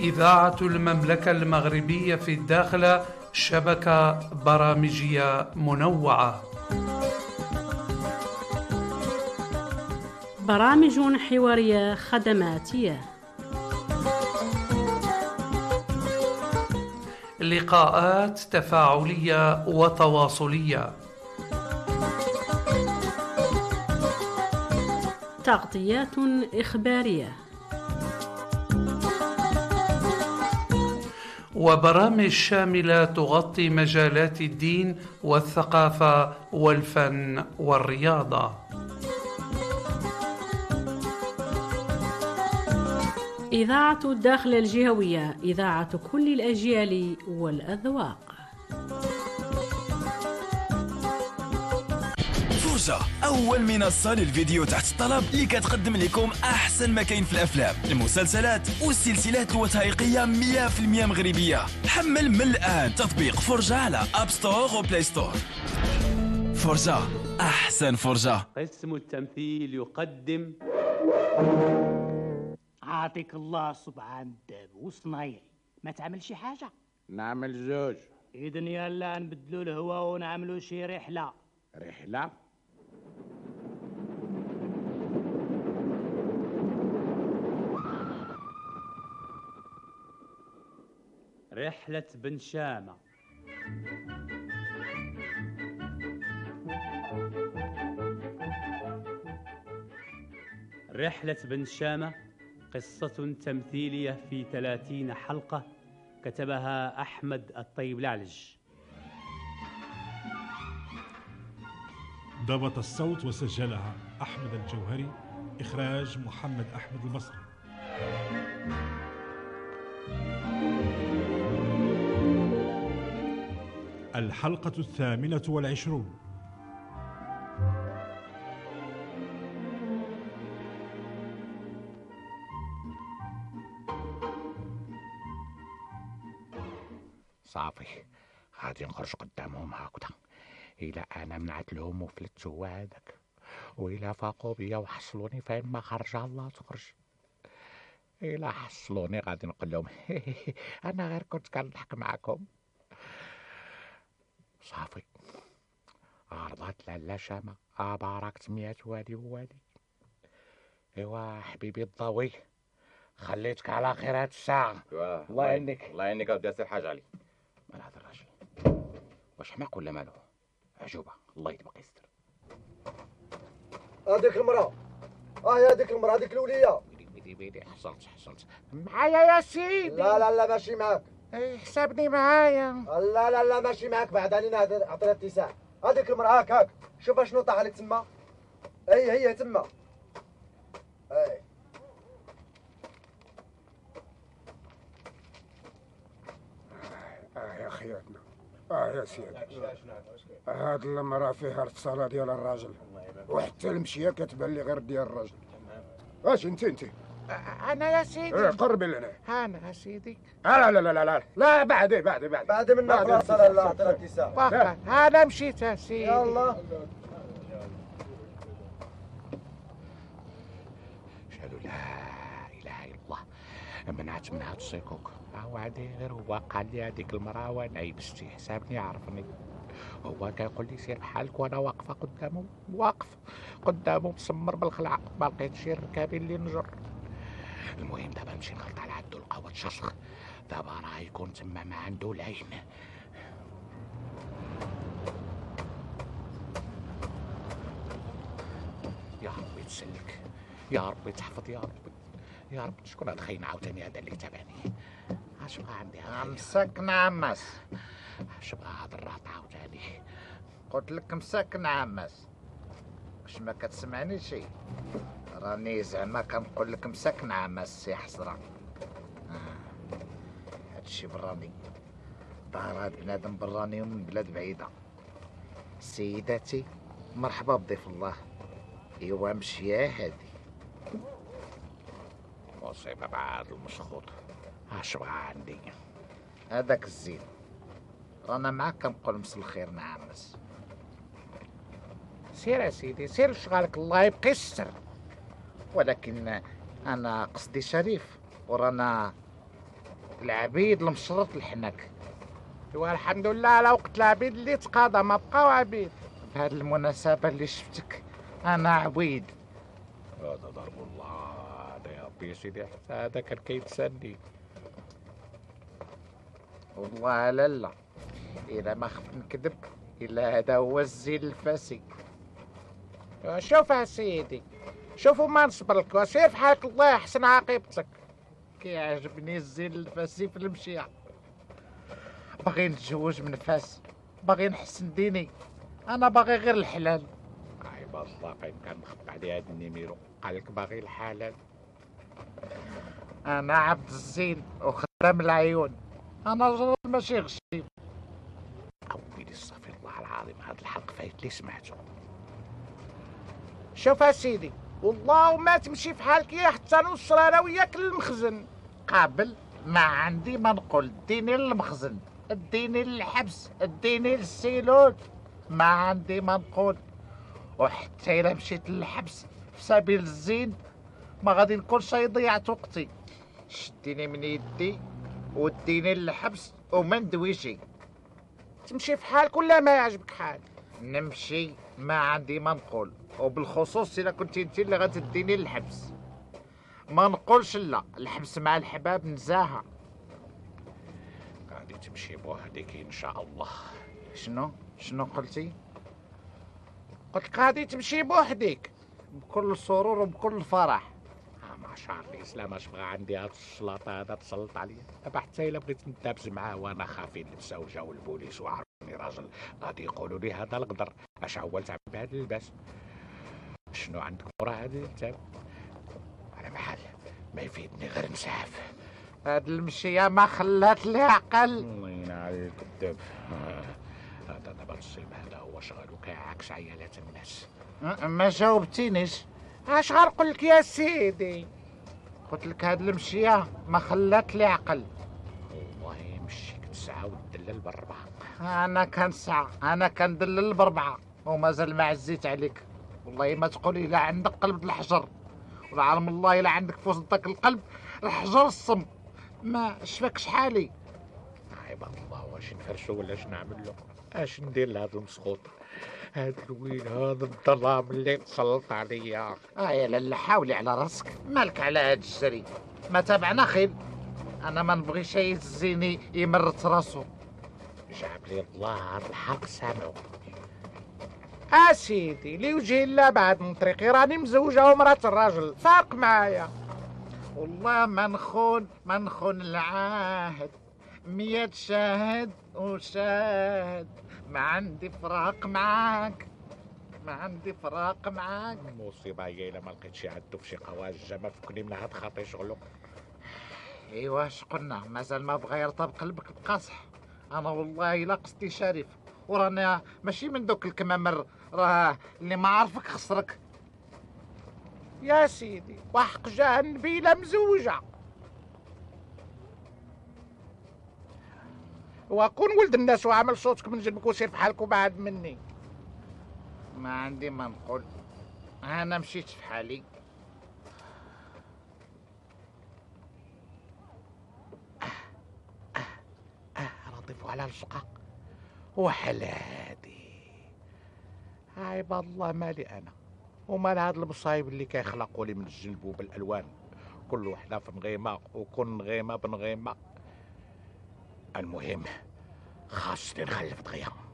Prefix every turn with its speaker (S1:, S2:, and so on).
S1: إذاعة المملكة المغربية في الداخلة شبكة برامجية منوعة.
S2: برامج حوارية خدماتية،
S1: لقاءات تفاعلية وتواصلية،
S2: تغطيات إخبارية،
S1: وبرامج شاملة تغطي مجالات الدين والثقافة والفن والرياضة.
S2: إذاعة الداخل الجهوية، إذاعة كل الأجيال والأذواق.
S3: فرجة، أول منصة للفيديو تحت الطلب اللي كتقدم لكم أحسن ما كاين في الأفلام، المسلسلات والسلسلات الوثائقية 100% مغربية. حمل من الآن تطبيق فرجة على أب ستور وبلاي ستور. فرجة، أحسن فرجة.
S4: قسم التمثيل يقدم
S5: عاطيك الله سبحان الداب وصنايعي، ما تعمل شي حاجة؟
S6: نعمل زوج.
S5: إذن يلا نبدلو الهوا ونعملو شي رحلة.
S6: رحلة؟
S4: رحلة بن شامة. رحلة بن شامة قصة تمثيلية في 30 حلقة، كتبها أحمد الطيب لعلج.
S7: ضبط الصوت وسجلها أحمد الجوهري، إخراج محمد أحمد البصري. الحلقة 28.
S6: صافي، غادي نخرج قدامهم هكذا. إلا أنا منعت لهم وفلت هو هذاك، وإلا فاقوا بيا وحصلوني فين ما خرج الله تخرج. إلا حصلوني غادي نقول لهم أنا غير كنت كنضحك معكم. صافي، عرضات لالا شامة، باركت 100 والي ووالي. إيوا حبيبي الضوي، خليتك على خير هاد الساعة. الله يعينك.
S8: الله يعينك اودي سير حاجة علي.
S6: مال هذا الراجل؟ واش حماق ولا مالو؟ عجوبة، الله يدبق يستر.
S9: هذيك المرأة، يا هذيك المرأة، هذيك الولية.
S6: بيدي حصلت معايا يا سيدي.
S9: لا ماشي معاك.
S6: حسابني معايا.
S9: لا ماشي معاك، بعد علينا عطينا اتساع. هذيك المرأة هاك شوف شنو طاح عليك تما. هي تما.
S10: يا خياتنا، يا سيدي، هاد المرأة فيها اتصالة ديال الراجل، وحتى المشية كتبان لي غير ديال الراجل. واش انت؟
S6: انا يا سيدي.
S10: قربي لنا.
S6: انا يا سيدي.
S10: لا بعدي
S9: منا خلاص. لا عطينا اتساع.
S6: انا مشيت يا سيدي.
S9: يلا
S6: شهادة لا اله الا الله. منعت من هاد الصكوك. وعدي غير هو قال لي هذيك المرأة وانا يبستي، حسابني يعرفني. هو كيقول لي سير بحالك، وانا واقفة قدامه مسمر بالخلعة، ما لقيت شي ركابي اللي نجر. المهم دابا نمشي نخلط على عندو القهوة تشرخ، دابا راه يكون تما ما عنده العين. يا ربي تسلك، يا ربي تحفظ، يا رب شكون هاد خاين عاوتاني هذا اللي تابعني. اش بقى عندي
S11: مسكن عمس.
S6: اش بقى هاد الراط عاوتاني؟
S11: قلت لك مسكن عمس، واش ما كتسمعني شي؟ راني زعما كنقول لك مسكن عمس سي حسرة. هادشي براني، ظهر هاد بنادم براني ومن بلاد بعيدة. سيداتي مرحبا بضيف الله. ايوا مشيا هادي
S6: مصيبة بعد المشخوط. اش بقى عندي؟
S11: هذاك الزين رانا معاك كنقول مسا الخير نعمس.
S6: سير يا سيدي، سير شغالك، الله يبقي يستر.
S11: ولكن انا قصدي شريف، ورانا العبيد المشرط الحنك.
S6: والحمد لله على وقت العبيد اللي تقاضى، ما بقاو عبيد.
S11: بهذه المناسبة اللي شفتك أنا عبيد.
S6: هذا ضرب الله، هذا يا ربي سيدي، هذا كان كيتسني.
S11: والله لا إذا ما خفت نكذب إلا هذا هو الزين الفاسي.
S6: شوف يا سيدي، شوفوا ما نصبر لك، وسير في حالك الله يحسن عاقبتك.
S11: كيعجبني الزين الفاسي في المشيع. باغي نتزوج من فاس، باغي نحسن ديني، أنا باغي غير الحلال.
S6: عيب الله، فين كان مخبى عليه هاد النيميرو؟ قالك باغي الحلال.
S11: أنا عبد الزين وخدام العيون، أنا رجل ماشي غشيم.
S6: أولي استغفر الله العظيم، هاد الحق فايت لي سمعته. شوف يا سيدي، والله ما تمشي في حالك يا حتى نوصل انا وياك للمخزن.
S11: قابل ما عندي ما نقول، ديني للمخزن، اديني للحبس، اديني للسيلون، ما عندي ما نقول. وحتى إلا مشيت للحبس في سبيل الزين ما غادي نكون شي ضيعت وقتي. شديني من يدي وديني للحبس وما ندويشي.
S6: تمشي في حالك ولا ما يعجبك حالك؟
S11: نمشي ما عندي ما نقول، وبالخصوص إلا كنت انت اللي غتديني للحبس. ما نقولش لا، الحبس مع الحباب نزاهة.
S6: غادي تمشي بوحدك ان شاء الله.
S11: شنو قلتي؟
S6: قلت لك غادي تمشي بوحدك
S11: بكل سرور وبكل فرح.
S6: ما شاء الاسلام اش بغى عندي هاد الشلاطه هذا تسلط عليا. دابا حتى الا بغيت نتابز معاه وانا خافين المساوجه والبوليس وعرفوني راجل غادي يقولوا لي هذا القدر اش عولت بهذا اللباس. شنو عندك ورا هذا الكتاب؟ على محل ما يفيدني غير نسعف.
S11: هاد المشيه ما خلات لي عقل.
S6: الله ينعل الكذاب. هذا دابا الصيب هذا هو شغل وكيعكس عيالات الناس.
S11: ما جاوبتينيش.
S6: اش غنقول لك يا سيدي؟
S11: قلت لك هاد المشيه ما خلات لي عقل.
S6: والله يمشيك تسعه وتدلل بالربعه.
S11: انا كنسعى، انا كندلل بربعه ومازال ما عزيت عليك. والله ما تقولي لا عندك قلب الحجر، ولا علم الله الا عندك في وسطك القلب الحجر الصم. ما شفاك شحالي.
S6: عيب الله، واش نفرشو ولا اش نعمل له؟ اش ندير لهذا المسخوط، هاد الويل هذا الظلام اللي تسلط عليا.
S11: يا لالا حاولي على راسك، مالك على هاد الجري؟ ما تابعنا خير. انا ما نبغي شي يزيني يمرت راسو.
S6: جاب لي الله هاد الحق سامعو. سيدي لوجه الله بعد من طريقي راني مزوجه ومرات الراجل، فارق معايا.
S11: والله ما نخون العهد. 100 شاهد وشاهد، ما عندي فراق معاك، ما عندي فراق معاك.
S6: المصيبه هي الا ما لقيتش عنده في شي قواجه ما فكني من هاد خاطي شغلو.
S11: ايوا اش قلنا؟ مازال ما بغى يرطب قلبك بقصح. انا والله الا قصتي شريف، ورانا ماشي من دوك الكمامر راه اللي ما عارفك خسرك.
S6: يا سيدي وحق جاه النبي لا مزوجه، وكون ولد الناس وعمل صوتك من جنبك وسير في حالك وبعد مني.
S11: ما عندي ما نقول، انا مشيت في حالي.
S6: رضيفوا على الشقاق وحلادي. عيب الله، مالي انا ومال هاد المصايب اللي كيخلقوا لي من الجنب بالالوان، كل وحده في نغيمه وكل نغيمه بنغيمه. المهم خاصني نخلف دغيا.